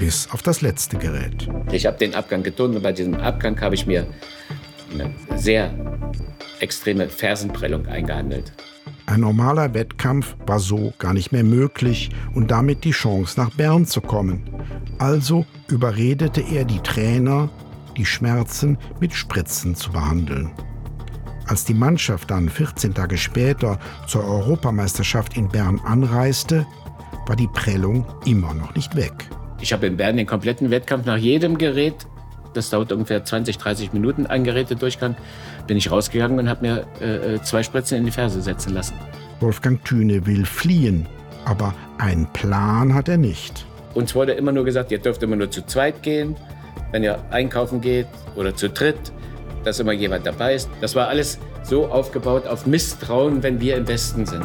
bis auf das letzte Gerät. Ich habe den Abgang geturnt und bei diesem Abgang habe ich mir eine sehr extreme Fersenprellung eingehandelt. Ein normaler Wettkampf war so gar nicht mehr möglich und damit die Chance, nach Bern zu kommen. Also überredete er die Trainer, die Schmerzen mit Spritzen zu behandeln. Als die Mannschaft dann 14 Tage später zur Europameisterschaft in Bern anreiste, war die Prellung immer noch nicht weg. Ich habe in Bern den kompletten Wettkampf nach jedem Gerät, das dauert ungefähr 20, 30 Minuten, ein Gerätedurchgang, bin ich rausgegangen und habe mir 2 Spritzen in die Ferse setzen lassen. Wolfgang Thüne will fliehen, aber einen Plan hat er nicht. Uns wurde immer nur gesagt, ihr dürft immer nur zu zweit gehen, wenn ihr einkaufen geht oder zu dritt, dass immer jemand dabei ist. Das war alles so aufgebaut auf Misstrauen, wenn wir im Westen sind.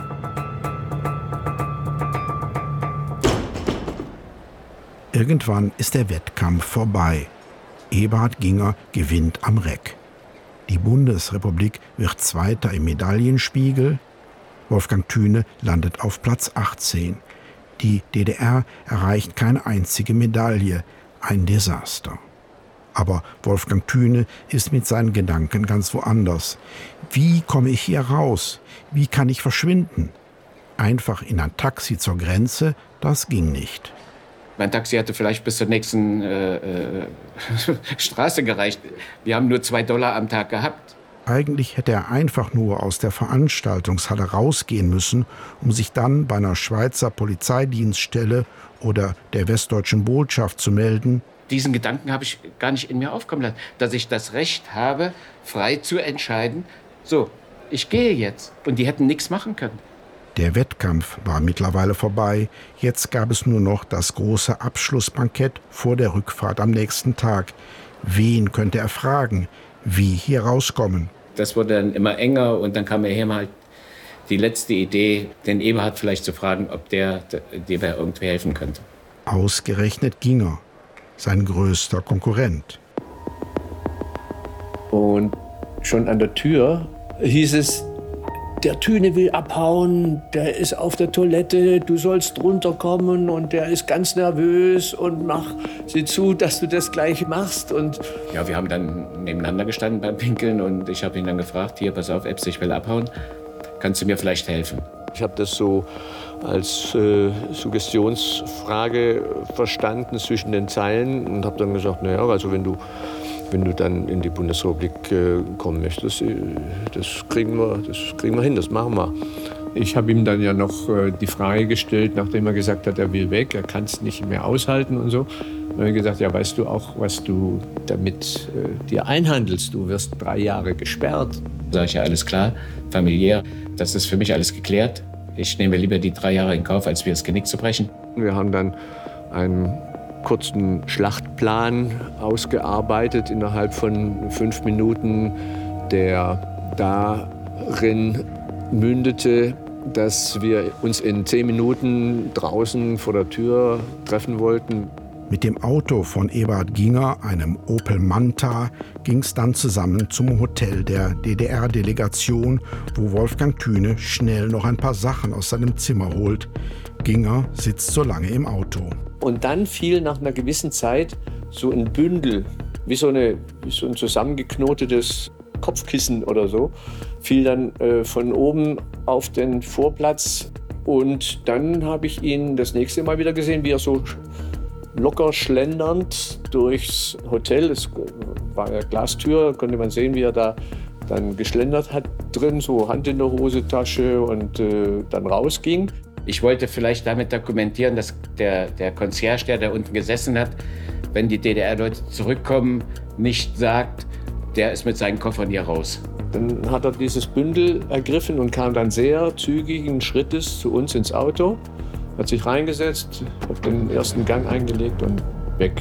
Irgendwann ist der Wettkampf vorbei. Eberhard Ginger gewinnt am Reck. Die Bundesrepublik wird Zweiter im Medaillenspiegel. Wolfgang Thüne landet auf Platz 18. Die DDR erreicht keine einzige Medaille. Ein Desaster. Aber Wolfgang Thüne ist mit seinen Gedanken ganz woanders. Wie komme ich hier raus? Wie kann ich verschwinden? Einfach in ein Taxi zur Grenze, das ging nicht. Mein Taxi hatte vielleicht bis zur nächsten Straße gereicht. Wir haben nur $2 am Tag gehabt. Eigentlich hätte er einfach nur aus der Veranstaltungshalle rausgehen müssen, um sich dann bei einer Schweizer Polizeidienststelle oder der Westdeutschen Botschaft zu melden. Diesen Gedanken habe ich gar nicht in mir aufkommen lassen, dass ich das Recht habe, frei zu entscheiden. So, ich gehe jetzt. Und die hätten nichts machen können. Der Wettkampf war mittlerweile vorbei. Jetzt gab es nur noch das große Abschlussbankett vor der Rückfahrt am nächsten Tag. Wen könnte er fragen? Wie hier rauskommen? Das wurde dann immer enger und dann kam mir hier mal die letzte Idee, den Eberhard vielleicht zu fragen, ob dem irgendwie helfen könnte. Ausgerechnet Ginger, sein größter Konkurrent. Und schon an der Tür hieß es, der Thüne will abhauen, der ist auf der Toilette, du sollst runterkommen und der ist ganz nervös und sieh zu, dass du das gleich machst. Und ja, wir haben dann nebeneinander gestanden beim Pinkeln und ich habe ihn dann gefragt, hier, pass auf, Epps, ich will abhauen, kannst du mir vielleicht helfen? Ich habe das so als Suggestionsfrage verstanden zwischen den Zeilen und habe dann gesagt, naja, also wenn du dann in die Bundesrepublik kommen möchtest, das kriegen wir hin, das machen wir. Ich habe ihm dann ja noch die Frage gestellt, nachdem er gesagt hat, er will weg, er kann es nicht mehr aushalten und so. Und er hat gesagt, ja, weißt du auch, was du damit dir einhandelst? Du wirst 3 Jahre gesperrt. Sag ich ja, alles klar, familiär, das ist für mich alles geklärt. Ich nehme lieber die 3 Jahre in Kauf, als mir das Genick zu brechen. Wir haben dann einen kurzen Schlachtplan ausgearbeitet innerhalb von 5 Minuten, der darin mündete, dass wir uns in 10 Minuten draußen vor der Tür treffen wollten. Mit dem Auto von Eberhard Ginger, einem Opel Manta, ging es dann zusammen zum Hotel der DDR-Delegation, wo Wolfgang Thüne schnell noch ein paar Sachen aus seinem Zimmer holt. Ginger sitzt so lange im Auto. Und dann fiel nach einer gewissen Zeit so ein Bündel, wie so ein zusammengeknotetes Kopfkissen oder so, fiel dann von oben auf den Vorplatz. Und dann habe ich ihn das nächste Mal wieder gesehen, wie er so locker schlendernd durchs Hotel, es war ja Glastür, konnte man sehen, wie er da dann geschlendert hat drin, so Hand in der Hosentasche und dann rausging. Ich wollte vielleicht damit dokumentieren, dass der Concierge, der da unten gesessen hat, wenn die DDR-Leute zurückkommen, nicht sagt, der ist mit seinen Koffern hier raus. Dann hat er dieses Bündel ergriffen und kam dann sehr zügigen Schrittes zu uns ins Auto, hat sich reingesetzt, hat den ersten Gang eingelegt und weg.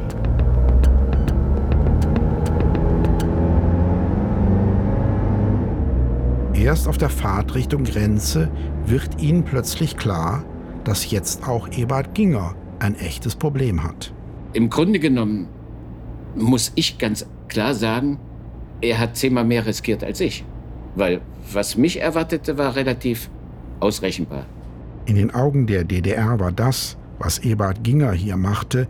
Erst auf der Fahrt Richtung Grenze wird ihnen plötzlich klar, dass jetzt auch Eberhard Ginger ein echtes Problem hat. Im Grunde genommen muss ich ganz klar sagen, er hat 10-mal mehr riskiert als ich. Weil was mich erwartete, war relativ ausrechenbar. In den Augen der DDR war das, was Eberhard Ginger hier machte,